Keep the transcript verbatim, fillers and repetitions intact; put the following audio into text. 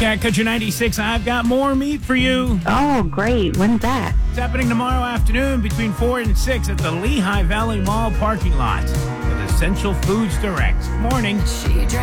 Cat Country ninety-six. I've got more meat for you. Oh, great. When's that? It's happening tomorrow afternoon between four and six at the Lehigh Valley Mall parking lot with Essential Foods Direct. Morning. She drank